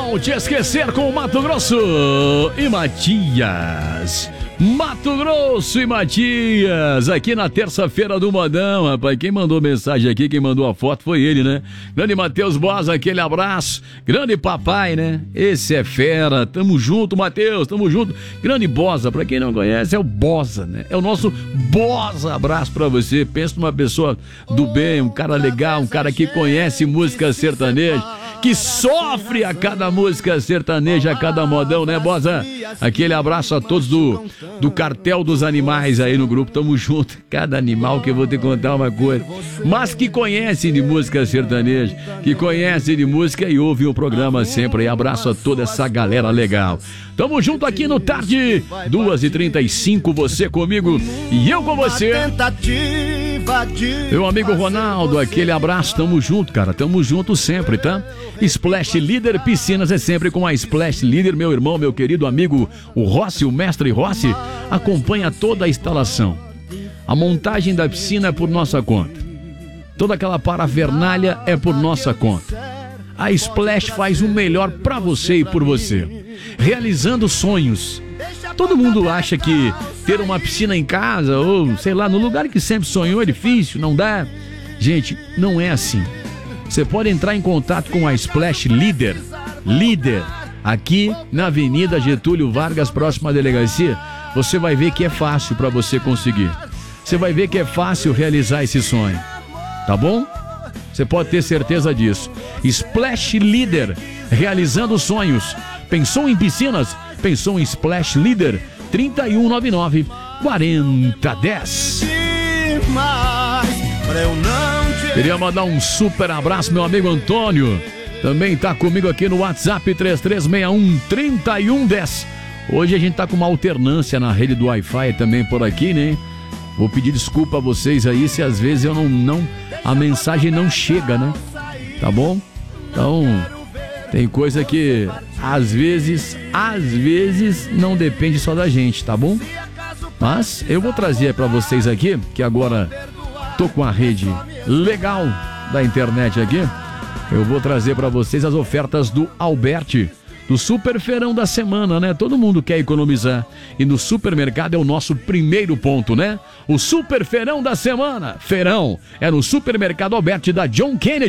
Não Te Esquecer com Mato Grosso e Matias. Mato Grosso e Matias, aqui na terça-feira do Modão, rapaz. Quem mandou mensagem aqui, quem mandou a foto foi ele, né? Grande Matheus Bosa, aquele abraço. Grande papai, né? Esse é fera. Tamo junto, Matheus, tamo junto. Grande Bosa, pra quem não conhece, é o Bosa, né? É o nosso Bosa. Abraço pra você. Pensa numa pessoa do bem, um cara legal, um cara que conhece música sertaneja, que sofre a cada música sertaneja, a cada modão, né, Bosa? Aquele abraço a todos do Cartel dos Animais aí no grupo, tamo junto. Cada animal que eu vou te contar uma coisa, mas que conhecem de música sertaneja, que conhecem de música e ouvem o programa sempre. E abraço a toda essa galera legal. Tamo junto aqui no Tarde, 2h35, você comigo e eu com você. Meu amigo Ronaldo, aquele abraço, tamo junto, cara, tamo junto sempre, tá? Splash Leader Piscinas é sempre com a Splash Leader, meu irmão, meu querido amigo, o Rossi, o mestre Rossi, acompanha toda a instalação. A montagem da piscina é por nossa conta. Toda aquela parafernália é por nossa conta. A Splash faz o melhor pra você e por você, realizando sonhos. Todo mundo acha que ter uma piscina em casa ou, sei lá, no lugar que sempre sonhou é difícil, não dá. Gente, não é assim. Você pode entrar em contato com a Splash Leader, aqui na Avenida Getúlio Vargas, próxima à delegacia. Você vai ver que é fácil para você conseguir. Você vai ver que é fácil realizar esse sonho, tá bom? Você pode ter certeza disso. Splash Leader, realizando sonhos. Pensou em piscinas? Pensou em Splash Leader? 3199-4010. Queria mandar um super abraço, meu amigo Antônio. Também tá comigo aqui no WhatsApp 3361-3110. Hoje a gente tá com uma alternância na rede do Wi-Fi também por aqui, né? Vou pedir desculpa a vocês aí se às vezes eu a mensagem não chega, né? Tá bom? Então, tem coisa que às vezes não depende só da gente, tá bom? Mas eu vou trazer pra vocês aqui, que agora tô com a rede legal da internet aqui. Eu vou trazer pra vocês as ofertas do Alberti, do Super Feirão da semana, né? Todo mundo quer economizar e no supermercado é o nosso primeiro ponto, né? O Super Feirão da semana. Feirão é no Supermercado Alberti da John Kennedy.